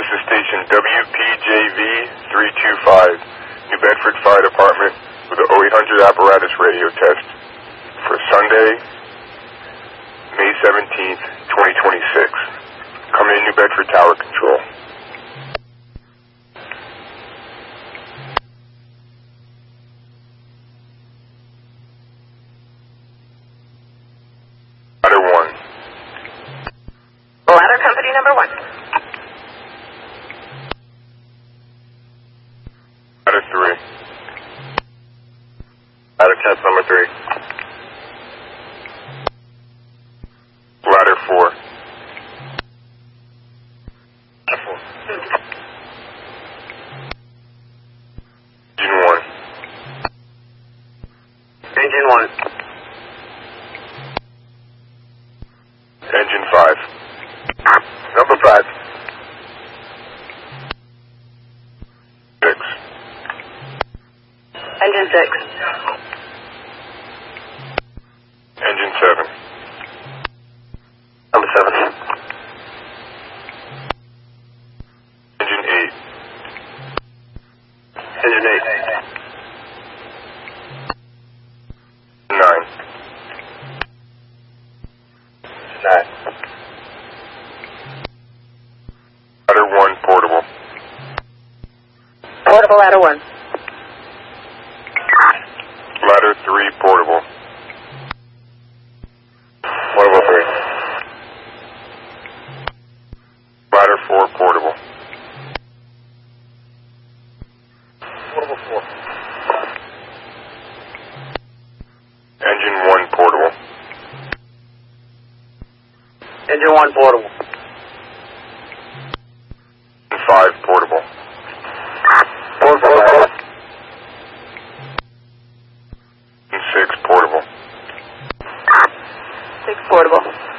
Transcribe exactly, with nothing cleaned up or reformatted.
This is station W P J V three two five, New Bedford Fire Department, with the oh eight hundred apparatus radio test for Sunday, May seventeenth, twenty twenty-six. Coming in New Bedford Tower Control. Ladder one. Ladder company number one. Ladder three. Ladder test number three. Ladder four. Ladder four. Engine one. Engine one. Engine five. Number five. Six. Engine six. Engine seven. Number seven. Engine eight. Engine eight. Nine. Nine. Ladder one portable. Portable ladder one. Ladder three portable. Portable three. Ladder four portable. Portable four. Engine one portable. Engine one portable. Engine five portable. Portable. Engine six portable. Six portable.